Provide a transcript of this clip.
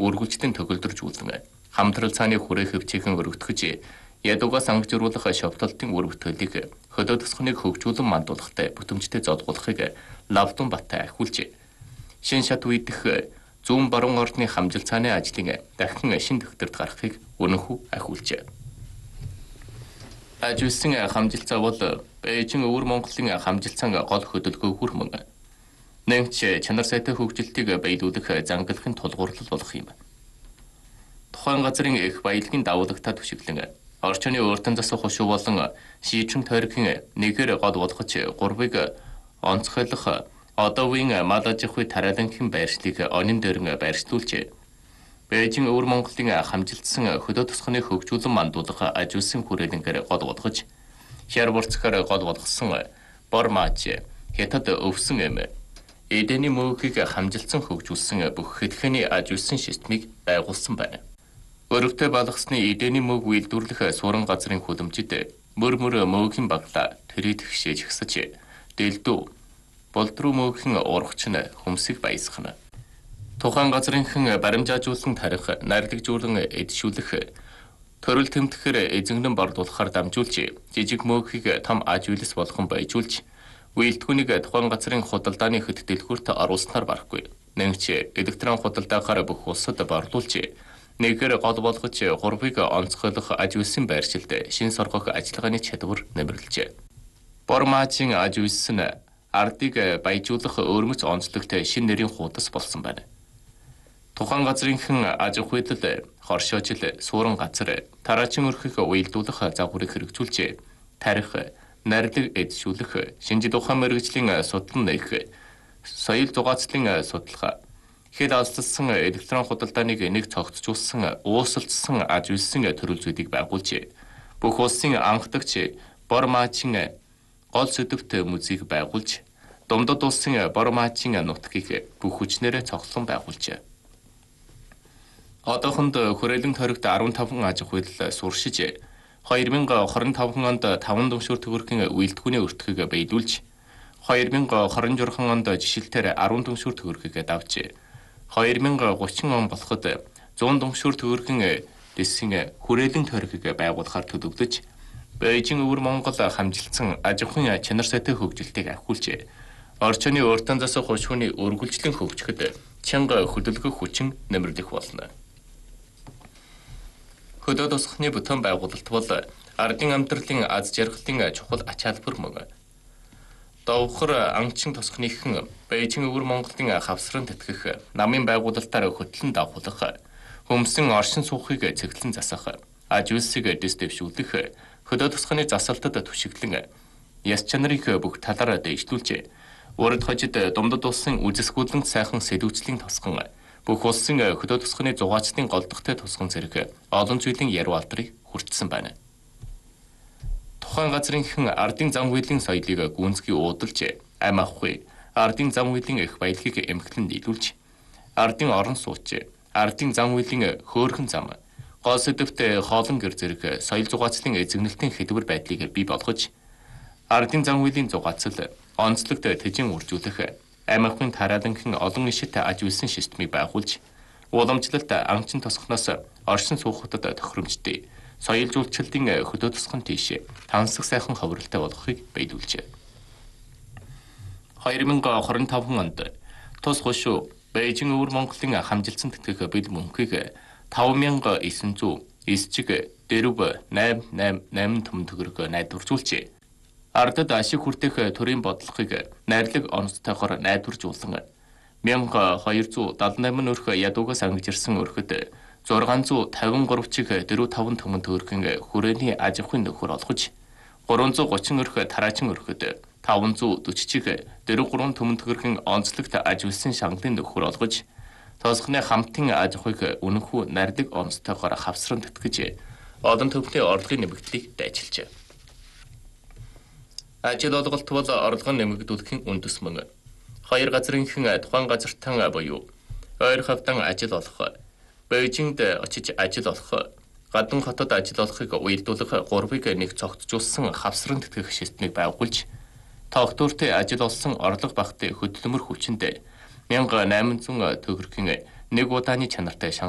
үргэлжлэн төгөлдржүүлэн хамтрал цааны хүрээ хөвчөөн өргөтгөж ядуугаас ангажруулах шовтлолтын үр бүтээлийг хөдөө тосгоныг хөгжүүлэн мандуулахтай бүтэмжтэй зодгуулахыг Лавдун Баттай ахиулжээ. Шин шат үедх зүүн баруун ордны хамжил цааны ажлын дахин шин төвтөрд гарахыг өнөхүү ахиулжээ. Ажүүлсан хамжилцаа бол Бээжин өвөр Монголын хамжилцаан гол хөдөлгөөн хүрмэн. Нэмч чанар сайтай хөгжилтийг биелүүлэх зангалахын тулгуурлал болох юм. Тухайн газрын их баялагын давуулагтаа түшиглэн орчны өөртөн засах хошуу болон шийчин тойргийн нэгээр гол болгож гурвыг онцгойлох одоогийн мал аж ахуй тариалангийн байршлыг онин дээрэн байршлуулжээ. Бээжин өвөр Монголын хамжилтсан хөдөө тосгоны хөгжүүлэн мандуулах ажүүлсан хүрээлэнгээр гол болгож хяр бурцгаар гол болгосон бор маач хятад өвсөн эм эдэний мөнхийг хамжилтсан хөгжүүлсэн бүх хэлхэний ажүүлсан системийг байгуулсан байна. Өрөвтэй балгасны эдэний мөг үйлдвэрлэх суран газрын хүлэмжид мөр мөгийн баглаа тэрийд хшээж гсэж дэлдүү болдруу мөгийн ургач нь хөмсөг баясгана. Тухайн газрынхан баримжаажуулсан тарих нарлагжуулан эдшүүлэх төрөл тэмтгэхэр эзэгнэн бардуулахаар дамжуулж жижиг мөгийг том ажүүлс болгон баяжуулж үйлдвэнийг тухайн газрын худалдааны хөт дэлгүүрт оруулснаар барахгүй. Нэгч электрон худалдаагаар бүх улсад борлуулж нэгээр гол болгож гурвыг онцгойлох ажүүлсэн байршилд шин соргох ажиллагааны чадвар нэмэрлэжээ. Бор маачийн ажүүлс нь ардыг баяжуулах өөрмөц онцлогтой шин нэрийн хуудас болсон байна. Тухайн газрынхан аж ахуйлал, хоршоожил, суурин газар, тараачин өрхөх уялдуулах загварыг хэрэгжүүлж тарих, нарилаг эдшүүлэх, шинжил ухаан мэргэжлийн судлан нээх, соёл зугаацлын судлах, хэл алслсан электрон худалдааныг нэг цогцжуулсан, уусалцсан ажүүлсэн төрөл зүйдийг байгуулж, бүх улсын анхдагч бор маачийн гол сэдвт музейг байгуулж, Думдад улсын бор маачийн нутгийг бүх хүчнээрээ цоглон байгуулжээ. Одоохонд хүрээлэн тойрогт 15 аж ахуйлал суршиж 2025 онд 5 думшуур төгрөгийн үйлдвэрийн өртгийг биелүүлж 2026 онд жишилтээр 10 думшуур төгрөгийг давж 2030 он болоход 100 думшуур төгрөгийн дэсийн хүрээлэн тойргийг байгуулахаар төлөвлөж Бээжин өвөр Монгол хамжилтсан аж ахуйн чанар сайтай хөгжилтийг ахиулж орчны өөртөн засах хошууны үргэлжлэн хөгжихэд чанга хөдөлгөх хүчин нэмэрлэх болно. Хөдөө тосгоны бүтээн байгуулалт бол ардын амьдралын аз жаргалын чухал ач холбогдол мөн. Довхор анчин тосгоныхан Бээжин өвөр Монголын хавсран тэтгэх намын байгуулалтаар хөтлөн давхуулах, хөмсөн оршин суухыг цэглэн засах, аж үйлсийг дэс дэвшүүлэх, хөдөө тосгоны засалтад түшиглэн яс чанарыг бүх талаар дэвшлүүлж, урд хожид Думдад улсын үзэсгүүлэн сайхан сэдвүүцлийн тосгон бүх улсын хөдөө тосгоны зугаацлын голдогтой тусган зэрэг олон зүйлийн яруу алдрыг хүртсэн байна. Тухайн газрынхан ардын зам хуулийн соёлыг гүнзгий уудалж, ам ахуй, ардын зам хуулийн их баялагийг эмхлэн нийлүүлж, ардын орон сууч, ардын зам хуулийн хөөрхөн зам, гол сэдвт хоолон гэр зэрэг соёл зугаацлын эзэгнэлтийн хэлбэр байдлыг бий болгож, ардын зам хуулийн зугаацал, онцлогт тэжин үржүүлэх ам ахуйн тариалангийн олон ишит аж үйлсэн системийг байгуулж, уламжлалт анчин тосгоноос оршин суухадад тохиромжтой, соёл жуулчлалын хөдөө тосгон тийш тансаг сайхан ховролтой болгохыг биелүүлжээ. 2025 онд тус хошуу Бээжин өвөр Монголын хамжилтсан тэтгэх бэл мөнхийг 5900 эсжиг дэрв 888 төм төгрөг найдваржуулжээ. Ардад ашиг хүртэх төрийн бодлогыг найрлаг онцтойгоор найдваржуулсан 1278 өрх ядуугаас ангижирсан өрхөд 653 чих дэрв 5 төмөн төгрөгийн хүрээний аж ахуйн нөхөр олгож 330 өрх тараачин өрхөд 540 чих дэрв 3 төмөн төгрөгийн онцлогт аж үйлсэн шангалын нөхөр олгож тосгоны хамтын аж ахуйг үнэнхүү найрлаг онцтойгоор хавсран тэтгэж олон төвхний орлогын нэмэгдлийг дайчилжээ. Ажил олголт бол орлогын нэмэгдүүлэхийн үндэс мөн. Хоёр газрынхан тухайн газартан буюу ойр хавтан ажил олох, Бээжинд очиж ажил олох, гадна хотод ажил олохыг уялдуулах гурвыг нэг цогцжуулсан хавсран тэтгэх системийг байгуулж, тогтвортой ажил олсон орлого багтын хөдөлмөр хүчинд 1800 төгрөгийн нэг удааны чанартай